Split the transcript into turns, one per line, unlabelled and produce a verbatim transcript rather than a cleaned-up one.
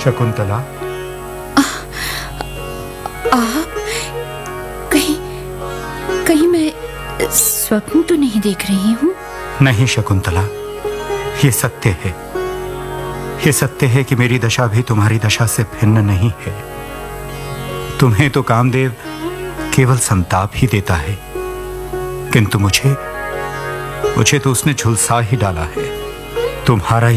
शकुंतला,
आप कहीं कहीं मैं स्वप्न तो नहीं देख रही हूँ?
नहीं शकुंतला, ये सत्य है। ये सत्य है कि मेरी दशा भी तुम्हारी दशा से भिन्न नहीं है। तुम्हें तो कामदेव केवल संताप ही देता है, किंतु मुझे मुझे तो उसने झुलसा ही डाला है। तुम्हारा